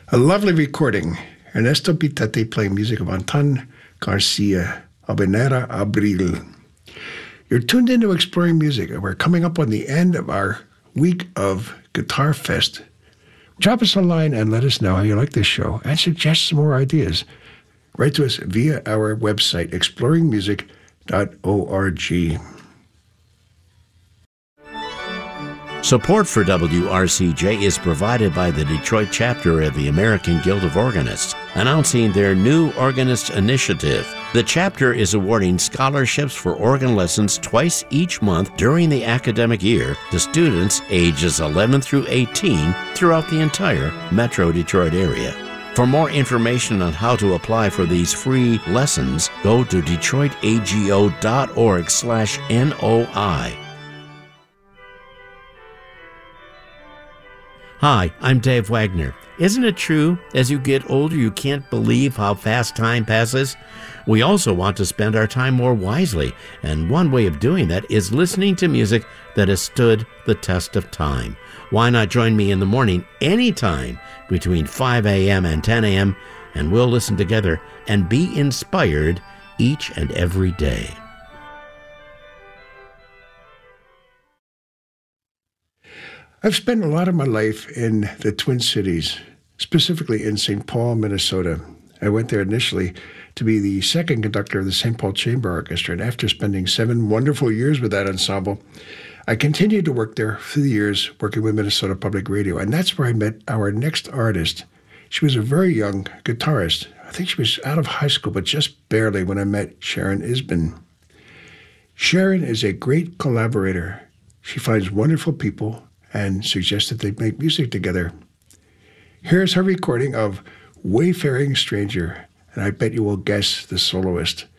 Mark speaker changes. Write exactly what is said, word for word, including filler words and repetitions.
Speaker 1: A lovely recording. Ernesto Pitete playing music of Anton Garcia, Habanera Abril. You're tuned into Exploring Music, and we're coming up on the end of our week of Guitar Fest. Drop us a line and let us know how you like this show and suggest some more ideas. Write to us via our website, exploring music dot org.
Speaker 2: Support for W R C J is provided by the Detroit chapter of the American Guild of Organists, announcing their new Organist Initiative. The chapter is awarding scholarships for organ lessons twice each month during the academic year to students ages eleven through eighteen throughout the entire Metro Detroit area. For more information on how to apply for these free lessons, go to detroit a g o dot org slash N O I. Hi, I'm Dave Wagner. Isn't it true, as you get older, you can't believe how fast time passes? We also want to spend our time more wisely, and one way of doing that is listening to music that has stood the test of time. Why not join me in the morning anytime between five a.m. and ten a.m., and we'll listen together and be inspired each and every day.
Speaker 1: I've spent a lot of my life in the Twin Cities, specifically in Saint Paul, Minnesota. I went there initially to be the second conductor of the Saint Paul Chamber Orchestra, and after spending seven wonderful years with that ensemble, I continued to work there for the years, working with Minnesota Public Radio, and that's where I met our next artist. She was a very young guitarist. I think she was out of high school, but just barely when I met Sharon Isbin. Sharon is a great collaborator. She finds wonderful people and suggested they make music together. Here's her recording of Wayfaring Stranger, and I bet you will guess the soloist.